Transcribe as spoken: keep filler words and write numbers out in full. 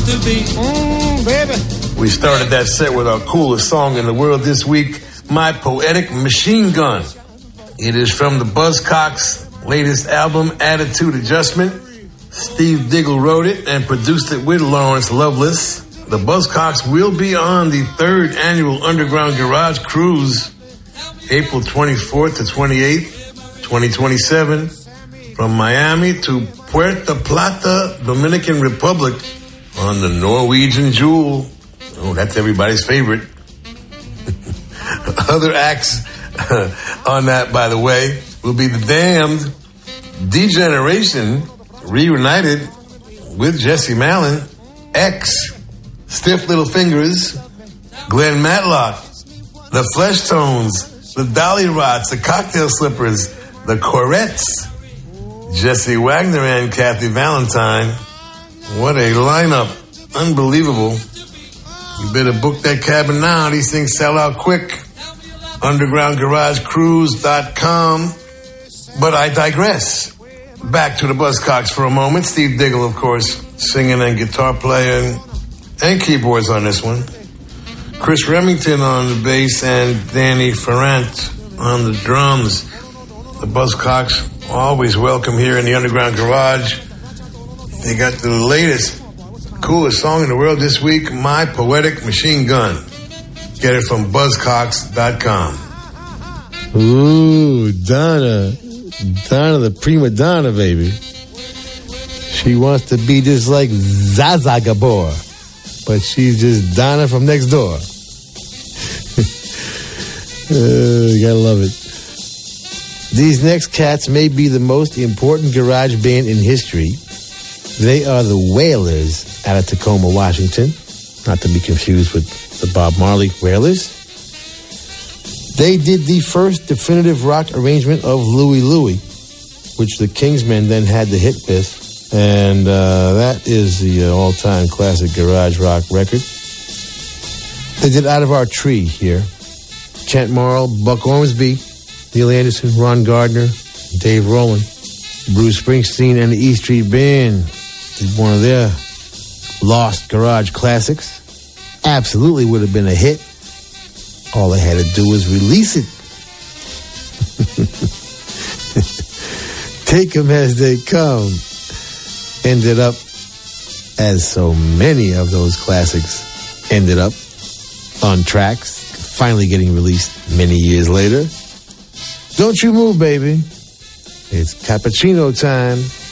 used to be. Mmm, baby. We started that set with our coolest song in the world this week, My Poetic Machine Gun. It is from the Buzzcocks' latest album, Attitude Adjustment. Steve Diggle wrote it and produced it with Lawrence Lovelace. The Buzzcocks will be on the third annual Underground Garage Cruise, April twenty-fourth to twenty-eighth, twenty twenty-seven, from Miami to Puerto Plata, Dominican Republic, on the Norwegian Jewel. Oh, that's everybody's favorite. Other acts on that, by the way, will be The Damned, D-Generation, reunited with Jesse Malin, X, Stiff Little Fingers, Glenn Matlock, The Flesh Tones, The Dolly Rots, The Cocktail Slippers, The Corettes, Jesse Wagner and Kathy Valentine. What a lineup. Unbelievable. You better book that cabin now. These things sell out quick. underground garage cruise dot com. But I digress. Back to the Buzzcocks for a moment. Steve Diggle, of course, singing and guitar playing and keyboards on this one. Chris Remington on the bass and Danny Ferrant on the drums. The Buzzcocks always welcome here in the Underground Garage. They got the latest, coolest song in the world this week, My Poetic Machine Gun. Get it from buzzcocks dot com. Ooh, Donna. Donna the prima donna, baby. She wants to be just like Zaza Gabor, but she's just Donna from next door. uh, you gotta love it. These next cats may be the most important garage band in history. They are the Wailers out of Tacoma, Washington. Not to be confused with the Bob Marley Wailers. They did the first definitive rock arrangement of Louie Louie, which the Kingsmen then had the hit with. And uh, that is the uh, all-time classic garage rock record. They did Out of Our Tree here. Kent Morrill, Buck Ormsby, Neil Anderson, Ron Gardner, Dave Rowland, Bruce Springsteen, and the E Street Band did one of their lost garage classics. Absolutely would have been a hit. All they had to do was release it. Take them as they come. Ended up, as so many of those classics ended up, on tracks, finally getting released many years later. Don't you move, baby. It's cappuccino time.